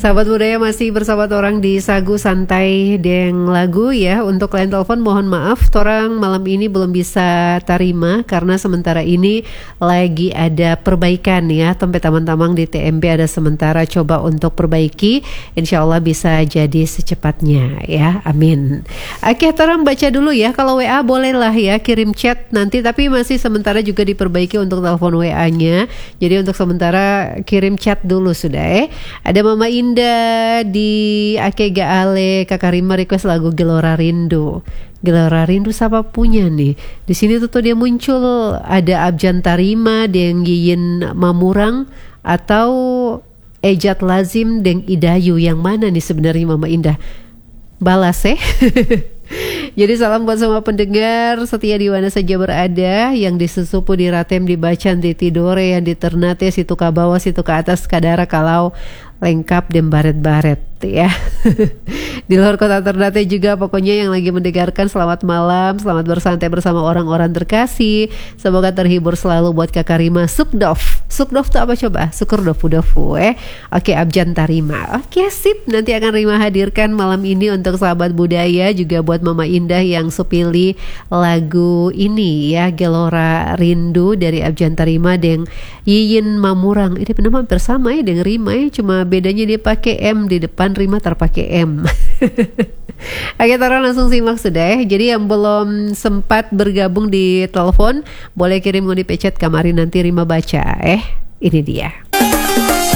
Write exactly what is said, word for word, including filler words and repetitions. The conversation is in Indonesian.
Sahabat budaya masih bersama orang di Sagu Santai Deng Lagu ya. Untuk klien telepon mohon maaf, torang malam ini belum bisa tarima karena sementara ini lagi ada perbaikan ya. Tempe tamang-tamang di T M B ada sementara coba untuk perbaiki. Insya Allah bisa jadi secepatnya ya, amin. Oke, torang baca dulu ya. Kalau W A bolehlah ya kirim chat nanti, tapi masih sementara juga diperbaiki untuk telepon W A-nya. Jadi untuk sementara kirim chat dulu sudah ya. Ada Mama Indah di Akega Ale, Kakak Rima request lagu Gelora Rindu. Gelora Rindu siapa punya nih? Di sini tuh, tuh dia muncul ada Abjan Tarima deng Yiyin Mamurang atau Ejat Lazim deng Idayu. Yang mana nih sebenarnya Mama Indah? Balas eh. Jadi salam buat semua pendengar setia di mana saja berada, yang di Susupu, di Ratem, di Bacan, di Tidore, yang di Ternate, situ ke bawah, situ ke atas, kadara kalau lengkap dan baret-baret ya. Di luar kota Ternate juga pokoknya yang lagi mendengarkan, selamat malam, selamat bersantai bersama orang-orang terkasih. Semoga terhibur selalu buat Kakak Rima. Sukdov, Sukdov tuh apa coba? Syukur dofu-dofu eh. Oke, Abjan Tarima. Oke sip, nanti akan Rima hadirkan malam ini untuk sahabat budaya, juga buat Mama Indah yang sepilih lagu ini ya, Gelora Rindu dari Abjan Tarima deng Yiyin Mamurang. Ini nama hampir sama ya dengan Rima ya, cuma bedanya dia pakai M di depan, Rima terpakai M. Oke, Tara langsung simak sudah ya. Jadi yang belum sempat bergabung di telepon boleh kirim di pecet kamarin, nanti Rima baca eh. Ini dia.